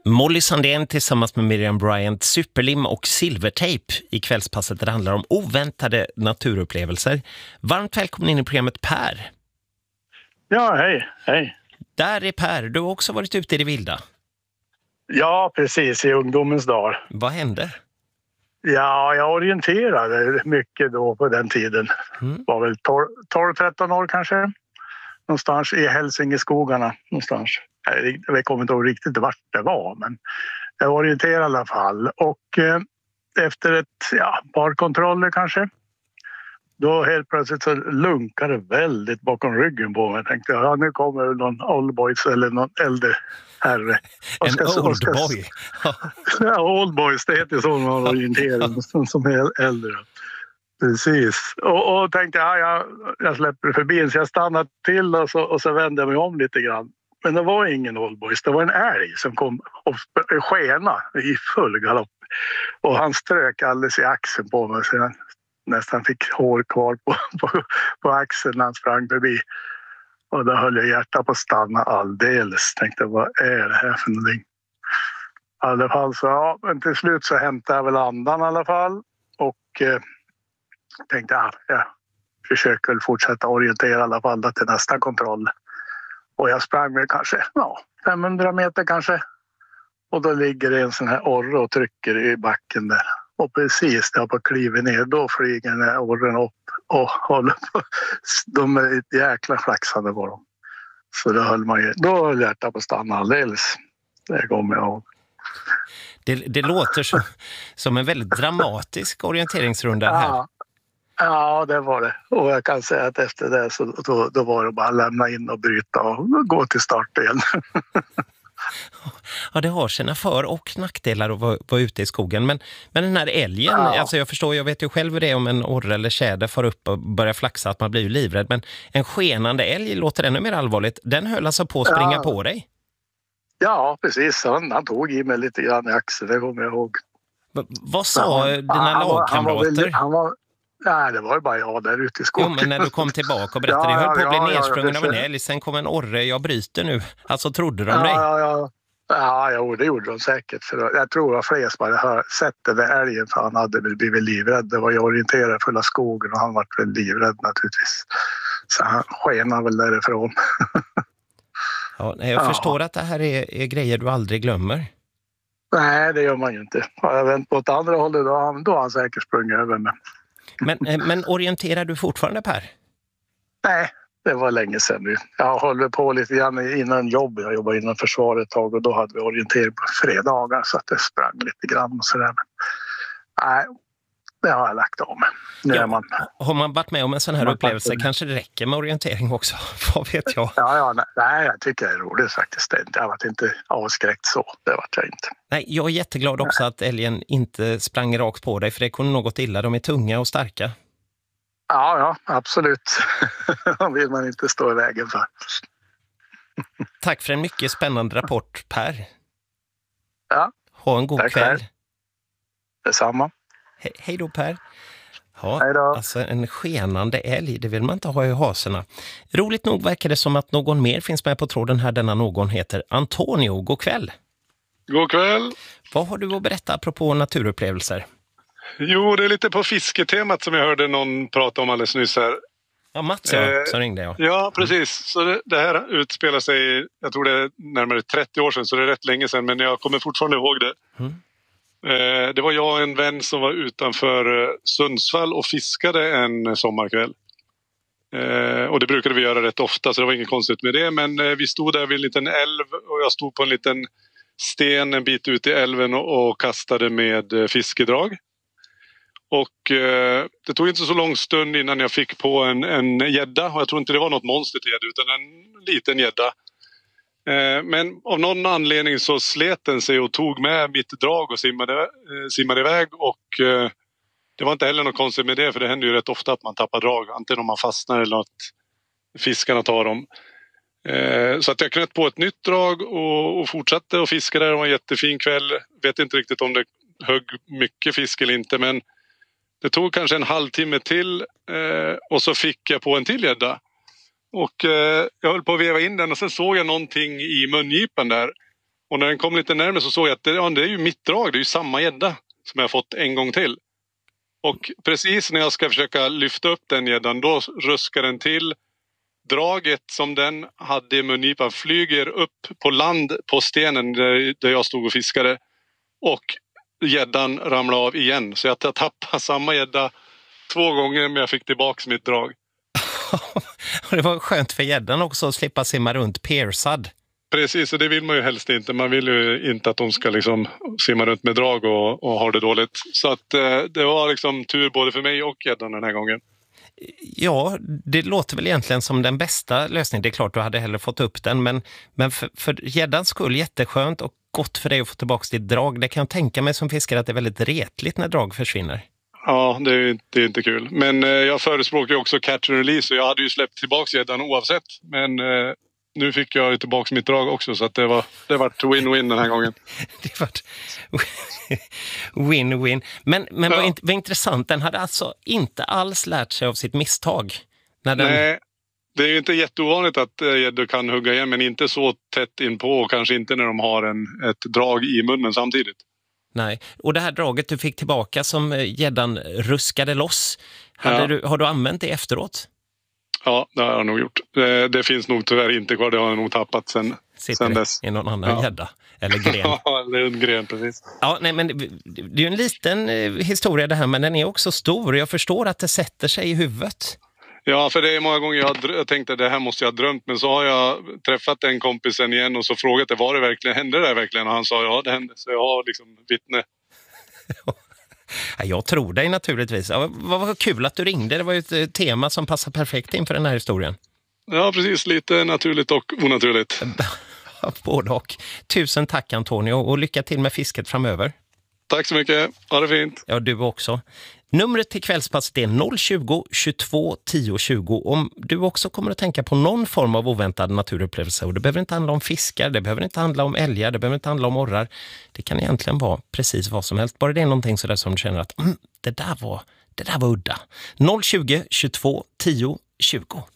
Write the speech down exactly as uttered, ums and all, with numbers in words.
Molly Sandén tillsammans med Miriam Bryant, superlim och silvertejp i kvällspasset där det handlar om oväntade naturupplevelser. Varmt välkommen in i programmet Per. Ja, hej, hej. Där är Per, du har också varit ute i det vilda. Ja, precis, i ungdomens dagar. Vad hände? Ja, jag orienterade mycket då på den tiden. Mm. Var väl tolv tretton år kanske. Någonstans i Hälsingeskogarna någonstans. Jag kommer inte ihåg riktigt vart det var, men jag orienterade i alla fall. Och eh, efter ett ja, par kontroller kanske, då helt plötsligt så lunkade det väldigt bakom ryggen på mig. Jag tänkte, ja nu kommer någon oldboys eller någon äldre herre. En oldboy? Ja, oldboys, det heter så när man orienterar, som, som är äldre. Precis. Och, och tänkte, ja, jag, jag släpper förbi, så jag stannade till och så, och så vände jag mig om lite grann. Men det var ingen oldboys, det var en älg som kom och skena i full galopp. Och han strök alldeles i axeln på mig så jag nästan fick hår kvar på, på, på axeln när han sprang förbi. Och då höll jag hjärtat på att stanna alldeles. Tänkte, vad är det här för någonting? I alla fall så, ja, men till slut så hämtade jag väl andan i alla fall. Och eh, tänkte, ja, jag försöker väl fortsätta orientera i alla fall till nästa kontroll. Och jag sprang med kanske ja, femhundra meter kanske. Och då ligger det en sån här orre och trycker i backen där. Och precis när jag på kliver ner, då flyger den här orren upp och håller på. De är ett jäkla flaxande på dem. Så då höll man ju, då höll hjärtat på att stanna alldeles. Det kommer jag ihåg. Det, det låter som, som en väldigt dramatisk orienteringsrunda här. Ja. Ja, det var det. Och jag kan säga att efter det så då, då var det bara att lämna in och bryta och gå till start igen. Ja, det har sina för- och nackdelar att vara, vara ute i skogen. Men, men den här älgen, ja. Alltså jag förstår, jag vet ju själv hur det är om en orre eller tjäder far upp och börjar flaxa, att man blir ju livrädd. Men en skenande älg låter ännu mer allvarligt. Den höll alltså på att springa ja. på dig? Ja, precis. Han, han tog i mig lite grann i axeln, det kommer jag ihåg. V- vad sa ja, dina han, lagkamrater? Han var, väldigt, han var, nej, det var ju bara jag där ute i skogen. Jo, men när du kom tillbaka och berättade, ja, jag höll på att bli ja, nedsprungen ja, av en älg, sen kom en orre, jag bryter nu. Alltså, trodde de ja, dig? Ja, ja. Ja, jo, det gjorde de säkert. För jag tror att fler som hade sett den där älgen, för han hade väl blivit livrädd. Det var ju orienterad fulla skogen och han var väl livrädd naturligtvis. Så han skenade väl därifrån. Ja, jag ja. förstår att det här är, är grejer du aldrig glömmer. Nej, det gör man ju inte. Har jag vänt på ett andra hållet, då har han, då har han säkert sprungit över mig. Men, men orienterar du fortfarande, Per? Nej, det var länge sedan nu. Jag håller på lite grann innan jobb. Jag jobbade inom försvaret ett tag och då hade vi orientering på fredagar så att det sprang lite grann och sådär. Nej, det har jag lagt om. Nu ja, är man... Har man varit med om en sån här upplevelse man... kanske det räcker med orientering också. Vad vet jag? Ja, ja nej, nej, jag tycker det är roligt faktiskt. Jag var inte avskräckt så. Det var jag inte. Nej, jag är jätteglad också nej. att älgen inte sprang rakt på dig, för det kunde något illa. De är tunga och starka. Ja, ja, absolut. De vill man inte stå i vägen för. Tack för en mycket spännande rapport, Per. Ja. Ha en god tack, kväll. Per. Detsamma. He- hej då, Per. Ja, hej då. Alltså en skenande älg, det vill man inte ha i haserna. Roligt nog verkar det som att någon mer finns med på tråden här. Denna någon heter Antonio. God kväll. God kväll. Vad har du att berätta apropå naturupplevelser? Jo, det är lite på fisketemat som jag hörde någon prata om alldeles nyss här. Ja, Mats ja, eh, som ringde jag. Ja, precis. Så det, det här utspelar sig, jag tror det är närmare trettio år sedan, så det är rätt länge sedan, men jag kommer fortfarande ihåg det. Mm. Eh, det var jag och en vän som var utanför Sundsvall och fiskade en sommarkväll. Eh, och det brukade vi göra rätt ofta, så det var inget konstigt med det. Men eh, vi stod där vid en liten älv och jag stod på en liten sten en bit ut i älven och, och kastade med eh, fiskedrag. Och eh, det tog inte så lång stund innan jag fick på en, en gädda. Och jag tror inte det var något monster till gädda utan en liten gädda. Eh, men av någon anledning så slet den sig och tog med mitt drag och simmade, eh, simmade iväg. Och eh, det var inte heller något konstigt med det, för det händer ju rätt ofta att man tappar drag. Antingen om man fastnar eller att fiskarna tar dem. Eh, så att jag knöt på ett nytt drag och, och fortsatte att fiska där. Det var en jättefin kväll. Vet inte riktigt om det högg mycket fisk eller inte, men det tog kanske en halvtimme till eh, och så fick jag på en till gädda. Och eh, jag höll på att veva in den och sen såg jag någonting i mungipan där. Och när den kom lite närmare så såg jag att det, ja, det är ju mitt drag. Det är ju samma gädda som jag fått en gång till. Och precis när jag ska försöka lyfta upp den gäddan, då ruskar den till. Draget som den hade i mungipan flyger upp på land på stenen där, där jag stod och fiskade. Och gäddan ramlade av igen. Så jag tappade samma gädda två gånger, men jag fick tillbaka mitt drag. Det var skönt för gäddan också att slippa simma runt piercad. Precis, och det vill man ju helst inte. Man vill ju inte att de ska liksom simma runt med drag och, och ha det dåligt. Så att eh, det var liksom tur både för mig och gäddan den här gången. Ja, det låter väl egentligen som den bästa lösningen. Det är klart du hade hellre fått upp den, men, men för, för gäddans skull jätteskönt och gott för dig att få tillbaka ditt drag. Det kan jag tänka mig som fiskare att det är väldigt retligt när drag försvinner. Ja, det är, det är inte kul. Men eh, jag förespråkar ju också catch and release, och jag hade ju släppt tillbaka gäddan oavsett. Men eh, nu fick jag ju tillbaka mitt drag också, så att det var det var win-win den här gången. Det var win-win. Men, men ja. vad, vad intressant, den hade alltså inte alls lärt sig av sitt misstag. När den... Nej, det är ju inte jätteovanligt att gäddor eh, kan hugga igen, men inte så tätt in på, och kanske inte när de har en, ett drag i munnen samtidigt. Nej, och det här draget du fick tillbaka som gäddan ruskade loss, hade ja. du, har du använt det efteråt? Ja, det har jag nog gjort. Det, det finns nog tyvärr inte kvar, det har jag nog tappat sen, sen dess. I någon annan gädda ja. Eller gren. Ja, det är en gren, precis. Ja, nej, men det, det är ju en liten historia det här, men den är också stor. Jag förstår att det sätter sig i huvudet. Ja, för det är många gånger jag, har, jag tänkte att det här måste jag ha drömt, men så har jag träffat en kompisen igen och så frågat det, var det verkligen, hände det verkligen? Och han sa ja, det hände, så jag har liksom vittne. Jag tror dig naturligtvis. Ja, vad, vad kul att du ringde, det var ju ett tema som passar perfekt inför den här historien. Ja, precis, lite naturligt och onaturligt. Både och. Tusen tack Antonio, och lycka till med fisket framöver. Tack så mycket, ha det fint. Ja, du också. Numret till kvällspasset är noll tjugo, tjugotvå, tio tjugo. Om du också kommer att tänka på någon form av oväntad naturupplevelse, och det behöver inte handla om fiskar, det behöver inte handla om älgar, det behöver inte handla om orrar. Det kan egentligen vara precis vad som helst. Bara det är någonting sådär som du känner att mm, det där var, det där var udda. noll tjugo, tjugotvå, tio tjugo.